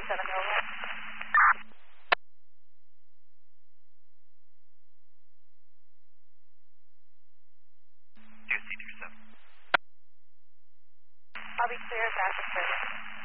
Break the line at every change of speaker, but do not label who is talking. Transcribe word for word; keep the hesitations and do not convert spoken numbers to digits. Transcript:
seven, over.
Q C two seven.
I'll be clear of active service.